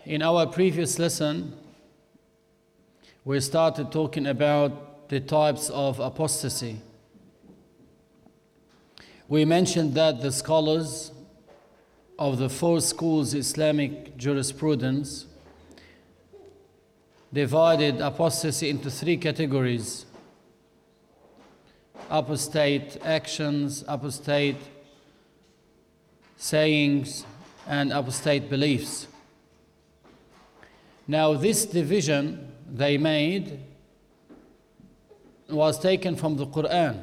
In our previous lesson, we started talking about the types of apostasy. We mentioned that the scholars of the four schools Islamic jurisprudence divided apostasy into three categories: apostate actions, apostate sayings, and apostate beliefs. Now, this division they made was taken from the Quran.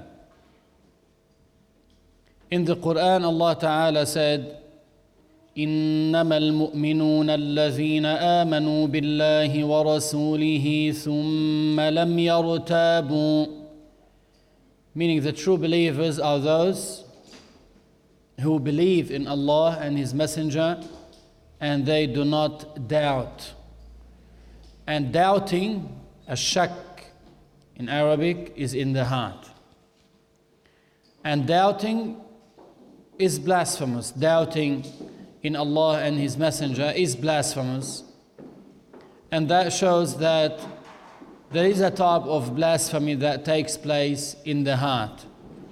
In the Quran, Allah Ta'ala said, إنما المؤمنون الذين آمنوا بالله ورسوله ثم لم يرتابوا. Meaning the true believers are those who believe in Allah and His Messenger and they do not doubt. And doubting, ash-shak in Arabic, is in the heart. And doubting is blasphemous. Doubting in Allah and His Messenger is blasphemous. And that shows that there is a type of blasphemy that takes place in the heart.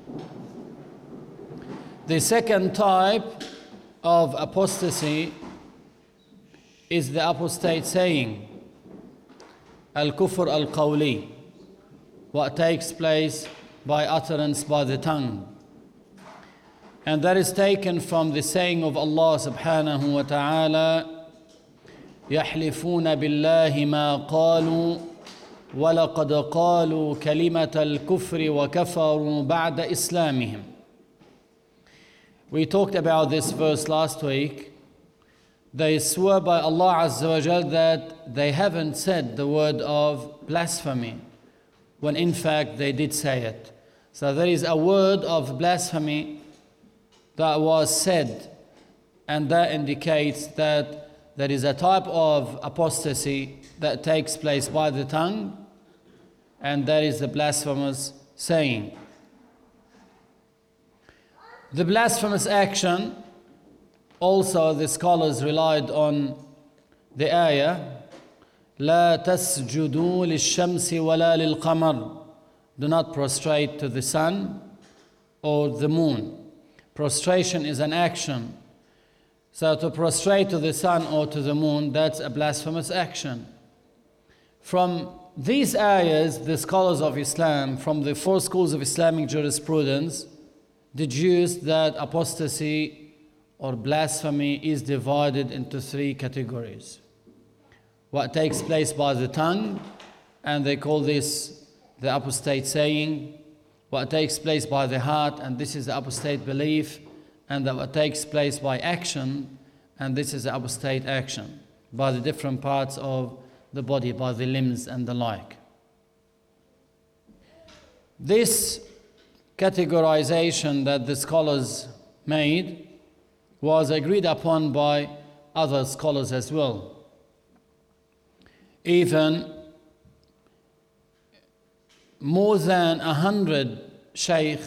The second type of apostasy is the apostate saying, al-kufr al-qawli, what takes place by utterance by the tongue. And that is taken from the saying of Allah subhanahu wa ta'ala, يحلفون بالله ما قالوا ولقد قالوا كلمة الكفر وكفروا بعد إسلامهم. We talked about this verse last week. They swear by Allah Azza wa Jal that they haven't said the word of blasphemy, when in fact they did say it. So there is a word of blasphemy that was said, and that indicates that there is a type of apostasy that takes place by the tongue, and that is the blasphemous saying. The blasphemous action, also the scholars relied on the ayah, لا تسجدوا للشمس ولا للقمر. Do not prostrate to the sun or the moon. Prostration is an action. So to prostrate to the sun or to the moon, that's a blasphemous action. From these ayahs, the scholars of Islam, from the four schools of Islamic jurisprudence, deduced that apostasy or blasphemy is divided into three categories. What takes place by the tongue, and they call this the apostate saying. What takes place by the heart, and this is the apostate belief. And what takes place by action, and this is the apostate action, by the different parts of the body, by the limbs and the like. This categorization that the scholars made was agreed upon by other scholars as well. Even more than 100 shaykh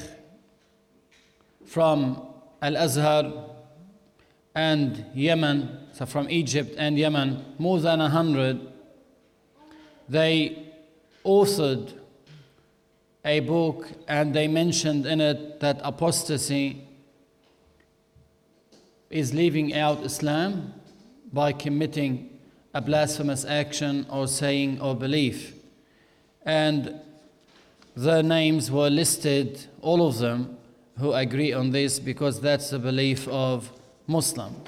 from Al-Azhar and Yemen, so from Egypt and Yemen, more than 100, they authored a book, and they mentioned in it that apostasy is leaving out Islam by committing a blasphemous action or saying or belief. And their names were listed, all of them, who agree on this, because that's the belief of Muslims.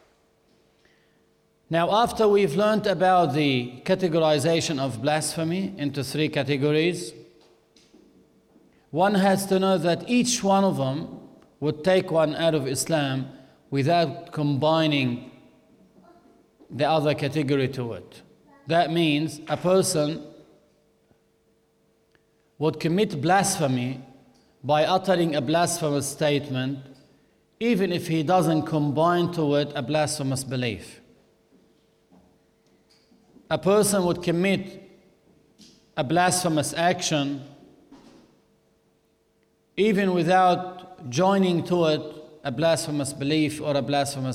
Now, after we've learned about the categorization of blasphemy into three categories, one has to know that each one of them would take one out of Islam without combining the other category to it. That means a person would commit blasphemy by uttering a blasphemous statement, even if he doesn't combine to it a blasphemous belief. A person would commit a blasphemous action even without joining to it a blasphemous belief or a blasphemous